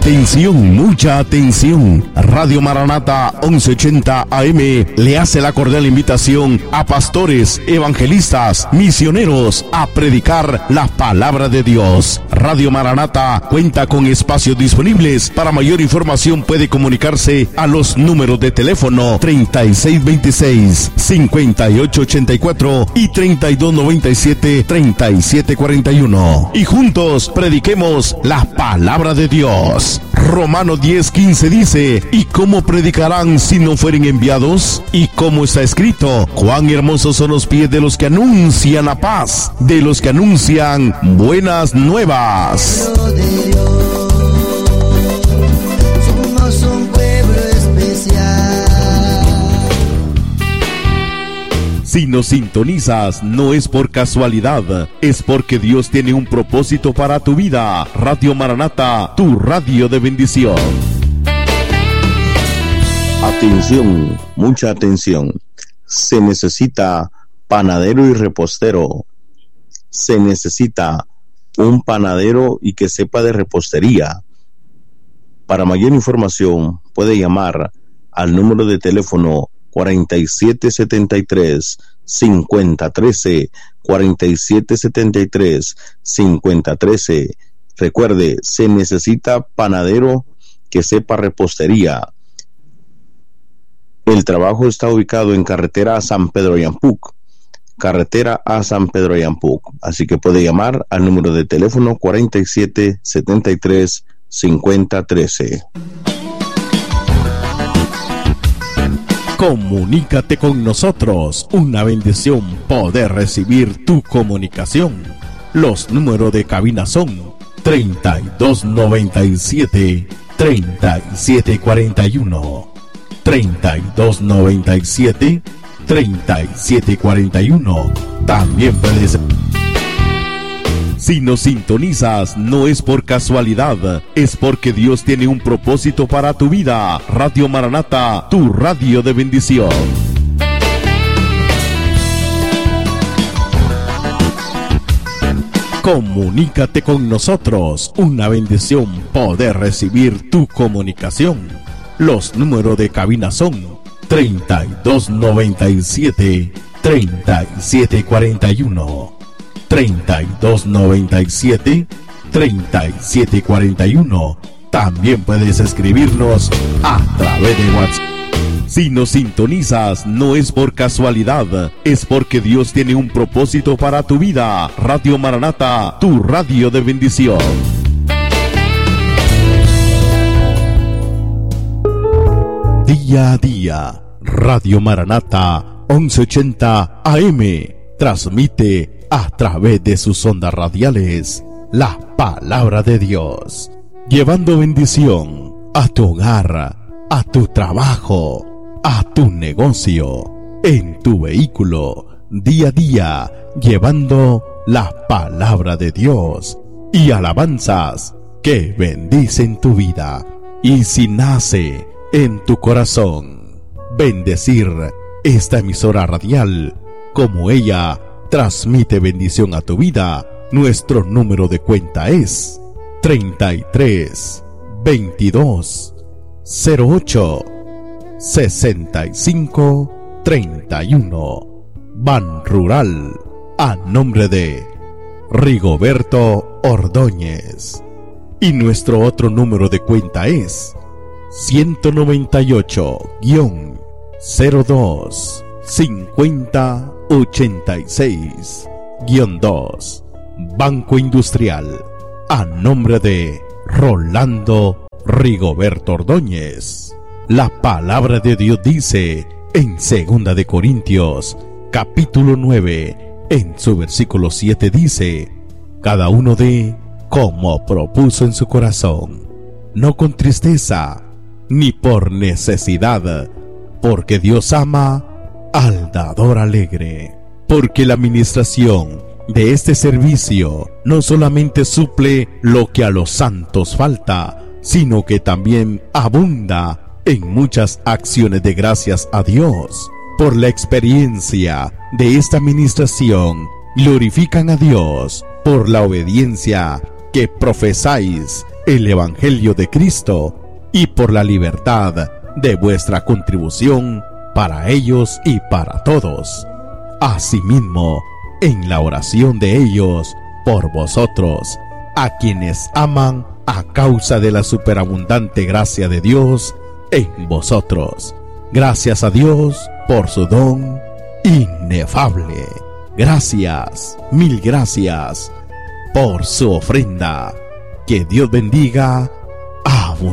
Atención, mucha atención. Radio Maranata 1180 AM le hace la cordial invitación a pastores, evangelistas, misioneros a predicar la palabra de Dios. Radio Maranata cuenta con espacios disponibles. Para mayor información puede comunicarse a los números de teléfono 3626-5884 y 3297-3741. Y juntos prediquemos la palabra de Dios. Romanos 10:15 dice: ¿y cómo predicarán si no fueren enviados? Y como está escrito: cuán hermosos son los pies de los que anuncian la paz, de los que anuncian buenas nuevas. Somos un pueblo especial. Si nos sintonizas, no es por casualidad, es porque Dios tiene un propósito para tu vida. Radio Maranata, tu radio de bendición. Atención, mucha atención. Se necesita panadero y repostero. Se necesita un panadero y que sepa de repostería. Para mayor información, puede llamar al número de teléfono 4773-5013, 4773-5013. Recuerde, se necesita panadero que sepa repostería. El trabajo está ubicado en carretera a San Pedro Yampuc. Carretera a San Pedro Yampuc. Así que puede llamar al número de teléfono 4773-5013. Comunícate con nosotros. Una bendición poder recibir tu comunicación. Los números de cabina son 3297-3741, 3297-3741. También puedes... Si nos sintonizas, no es por casualidad, es porque Dios tiene un propósito para tu vida. Radio Maranata, tu radio de bendición. Comunícate con nosotros. Una bendición poder recibir tu comunicación. Los números de cabina son 3297-3741, 3297-3741. También puedes escribirnos a través de WhatsApp. Si nos sintonizas, no es por casualidad, es porque Dios tiene un propósito para tu vida. Radio Maranata, tu radio de bendición. Día a día, Radio Maranata 1180 AM transmite a través de sus ondas radiales la palabra de Dios, llevando bendición a tu hogar, a tu trabajo, a tu negocio, en tu vehículo, día a día, llevando la palabra de Dios y alabanzas que bendicen tu vida. Y si nace en tu corazón bendecir esta emisora radial, como ella transmite bendición a tu vida, nuestro número de cuenta es 33 22 08 65 31. Ban Rural, a nombre de Rigoberto Ordóñez. Y nuestro otro número de cuenta es 198-02 50 86-2. Banco Industrial, a nombre de Rolando Rigoberto Ordóñez. La palabra de Dios dice en 2 de Corintios, capítulo 9, en su versículo 7 dice: cada uno dé como propuso en su corazón, no con tristeza ni por necesidad, porque Dios ama al dador alegre. Porque la administración de este servicio no solamente suple lo que a los santos falta, sino que también abunda en muchas acciones de gracias a Dios. Por la experiencia de esta administración, glorifican a Dios por la obediencia que profesáis el Evangelio de Cristo y por la libertad de vuestra contribución para ellos y para todos. Asimismo, en la oración de ellos por vosotros, a quienes aman a causa de la superabundante gracia de Dios en vosotros. Gracias a Dios por su don inefable. Gracias, mil gracias por su ofrenda. Que Dios bendiga